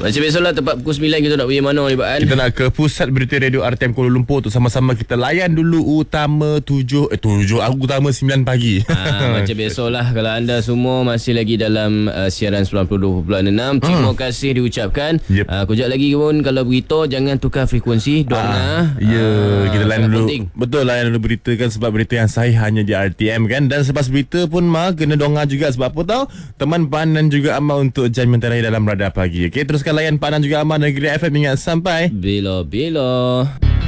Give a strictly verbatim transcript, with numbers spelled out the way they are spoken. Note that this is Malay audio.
Macam biasalah tepat pukul sembilan kita nak pergi mana ni Pak An? Kita nak ke pusat berita radio R T M Kuala Lumpur tu. Sama-sama kita layan dulu utama tujuh Eh tujuh Utama sembilan pagi. ha, Macam biasalah, kalau anda semua masih lagi dalam uh, siaran sembilan puluh dua perpuluhan enam, terima hmm. kasih diucapkan. Yep. uh, Kejap lagi pun kalau beritahu jangan tukar frekuensi. Dok ah, Ya yeah, kita layan dulu penting. Betul, layan dulu berita kan, sebab berita yang sahih hanya di R T M kan. Dan selepas berita pun mah kena dongar juga. Sebab apa tahu? Teman Pak An dan juga Amal untuk jam yang terakhir dalam Radar Pagi. Okey, teruskan layan Pak An dan juga Amal Negeri F M. Ingat sampai Bila-bila.